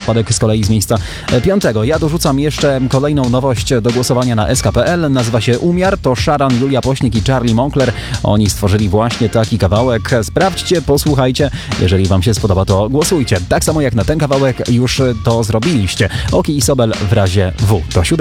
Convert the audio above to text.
spadek z kolei z miejsca 5. Ja dorzucam jeszcze kolejną nowość do głosowania na SK.pl. Nazywa się Umiar. To Szaran, Julia Pośnik i Charlie Moncler. Oni stworzyli właśnie taki kawałek. Sprawdźcie, posłuchajcie. Jeżeli wam się spodoba, to głosujcie. Tak samo jak na ten kawałek już to zrobiliście. Oki i Sobel w razie W. To 7.